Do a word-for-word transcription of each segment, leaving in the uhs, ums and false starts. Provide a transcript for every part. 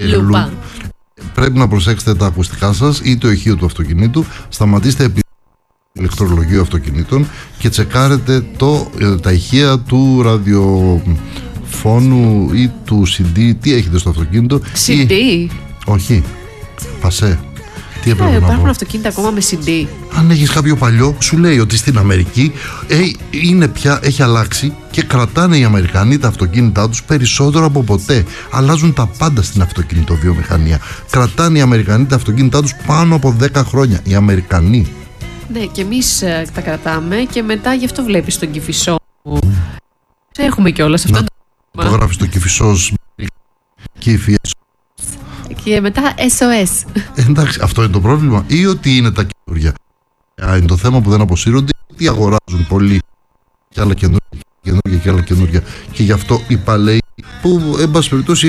Λούπα. Πρέπει να προσέξετε τα ακουστικά σας ή το ηχείο του αυτοκινήτου. Σταματήστε επί ηλεκτρολογίου αυτοκινήτων και τσεκάρετε το, τα ηχεία του ραδιοφώνου ή του σι ντι. Τι έχετε στο αυτοκίνητο? σι ντι? Ή... όχι, πασέ. Τι έπρεπε ε, να υπάρχουν πω? αυτοκίνητα ακόμα με σι ντι. Αν έχεις κάποιο παλιό, σου λέει ότι στην Αμερική ε, είναι πια, έχει αλλάξει και κρατάνε οι Αμερικανοί τα αυτοκίνητά τους περισσότερο από ποτέ. Αλλάζουν τα πάντα στην αυτοκινητοβιομηχανία. Κρατάνε οι Αμερικανοί τα αυτοκίνητά τους πάνω από δέκα χρόνια. Οι Αμερικανοί. Ναι, και εμείς ε, τα κρατάμε και μετά γι' αυτό βλέπεις τον Κηφισό. Έχουμε κιόλας αυτό. Να, το γράφεις το Κηφισός Κηφι. Και μετά ες ο ες. Εντάξει, αυτό είναι το πρόβλημα. Ή ότι είναι τα καινούργια. Είναι το θέμα που δεν αποσύρονται. Ή αγοράζουν πολύ και άλλα καινούργια, καινούργια και άλλα καινούργια. Και γι' αυτό οι παλαιοί που, εν πάση περιπτώσει,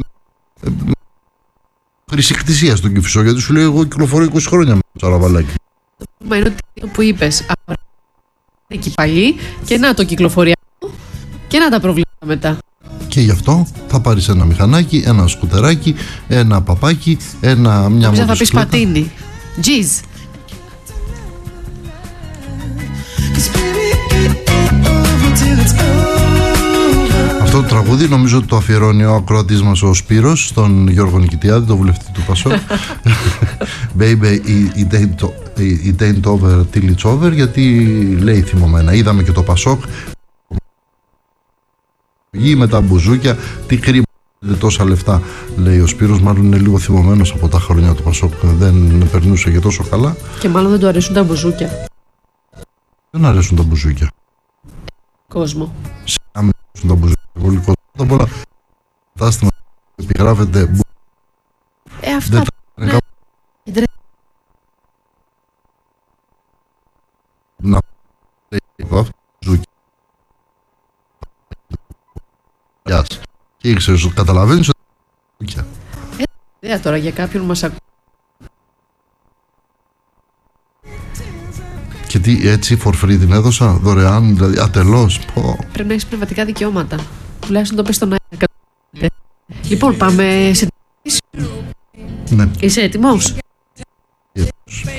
χρησικτησία στον Κηφισό. Γιατί σου λέει, εγώ κυκλοφορώ είκοσι χρόνια με το σαραβαλάκι. Μα είναι ότι που είπες, εκεί παλιοί και να το κυκλοφοριακό και να τα προβλήματα μετά. Και γι' αυτό θα πάρεις ένα μηχανάκι, ένα σκουτεράκι, ένα παπάκι, ένα, μια μοτοσυκλέτα. Θα πεις πατίνι. Τζιζ. Αυτό το τραγούδι νομίζω ότι το αφιερώνει ο ακροατής μας ο Σπύρος στον Γιώργο Νικητιάδη, το βουλευτή του Πασόκ. Baby, it ain't, it ain't over till it's over, γιατί λέει θυμωμένα. Είδαμε και το Πασόκ με τα μπουζούκια, τι κρίμα τόσα λεφτά, λέει ο Σπύρος. Μάλλον είναι λίγο θυμωμένος από τα χρόνια του Πασόκ, δεν περνούσε για τόσο καλά. Και μάλλον δεν του αρέσουν τα μπουζούκια. Δεν αρέσουν τα μπουζούκια. Κόσμο. Σε να μην αρέσουν τα μπουζούκια. Πολύ κόσμο. Τα πολλά κατάστημα επιγράφεται. Ε, αυτά. Ναι. Να λέει μπουζούκια. Και ήξερες ότι καταλαβαίνεις ότι ε, τώρα για κάποιον μας ακούει. Και τι, έτσι for free την έδωσα, δωρεάν, δηλαδή ατελώς. Πω. Πρέπει να έχεις πνευματικά δικαιώματα. Τουλάχιστον το πες στον αέρα. Λοιπόν, πάμε σε... Ναι. Είσαι έτοιμος? Έτοιμος.